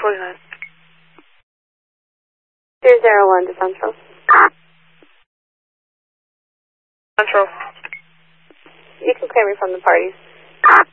249. 201 to Central. Central. You can clear me from the parties.